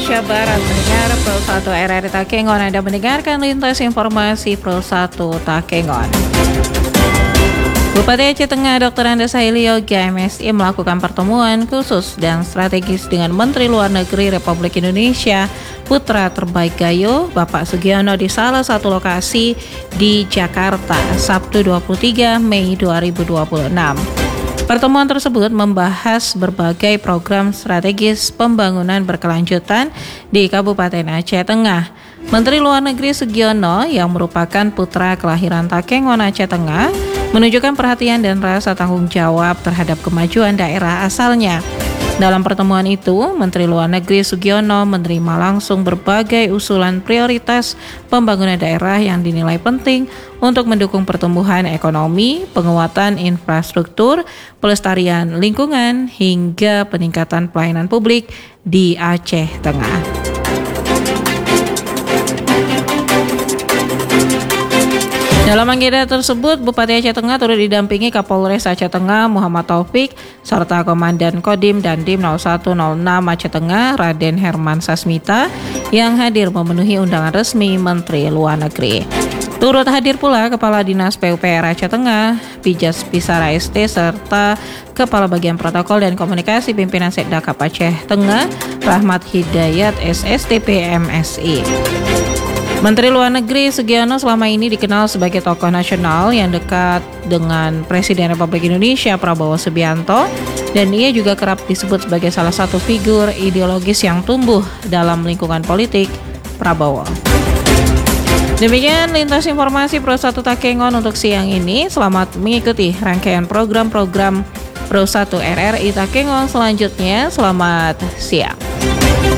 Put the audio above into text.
Indonesia Barat, pendengar Pro 1 RRI Takengon. Anda mendengarkan lintas informasi Pro 1 Takengon. Bupati Aceh Tengah Dr. Andes Hailio GMSI melakukan pertemuan khusus dan strategis dengan Menteri Luar Negeri Republik Indonesia Putra Terbaik Gayo, Bapak Sugiono di salah satu lokasi di Jakarta, Sabtu 23 Mei 2026. Pertemuan tersebut membahas berbagai program strategis pembangunan berkelanjutan di Kabupaten Aceh Tengah. Menteri Luar Negeri Sugiono yang merupakan putra kelahiran Takengon Aceh Tengah menunjukkan perhatian dan rasa tanggung jawab terhadap kemajuan daerah asalnya. Dalam pertemuan itu, Menteri Luar Negeri Sugiono menerima langsung berbagai usulan prioritas pembangunan daerah yang dinilai penting untuk mendukung pertumbuhan ekonomi, penguatan infrastruktur, pelestarian lingkungan, hingga peningkatan pelayanan publik di Aceh Tengah. Dalam agenda tersebut, Bupati Aceh Tengah turut didampingi Kapolres Aceh Tengah Muhammad Taufik serta Komandan Kodim Dandim 0106 Aceh Tengah Raden Herman Sasmita yang hadir memenuhi undangan resmi Menteri Luar Negeri. Turut hadir pula Kepala Dinas PUPR Aceh Tengah, Pijas Pisara ST, serta Kepala Bagian Protokol dan Komunikasi Pimpinan Setdakap Aceh Tengah, Rahmat Hidayat SSTP MSI. Menteri Luar Negeri Sugiono selama ini dikenal sebagai tokoh nasional yang dekat dengan Presiden Republik Indonesia Prabowo Subianto, dan ia juga kerap disebut sebagai salah satu figur ideologis yang tumbuh dalam lingkungan politik Prabowo. Demikian lintas informasi Pro 1 Takengon untuk siang ini. Selamat mengikuti rangkaian program-program Pro 1 RRI Takengon selanjutnya. Selamat siang.